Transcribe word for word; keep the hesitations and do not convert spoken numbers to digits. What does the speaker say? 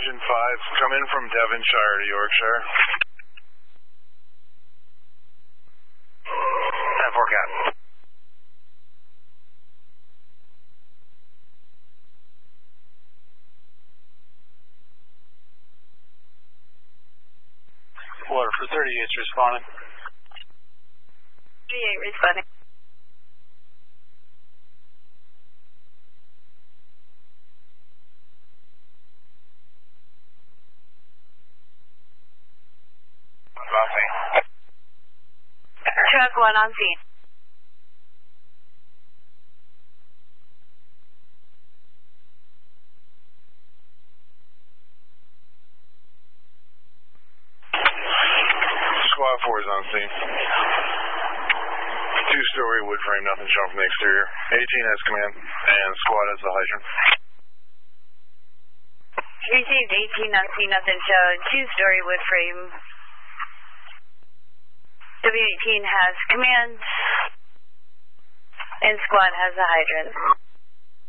Engine five, come in from Devonshire to Yorkshire. ten four Cap. Water for thirty-eight responding. thirty-eight responding. Truck one on scene. Squad four is on scene. Two-story wood frame, nothing shown from the exterior. eighteen has command, and squad has the hydrant. Received eighteen on scene, nothing showed. Two-story wood frame. W eighteen has command, and squad has the hydrant.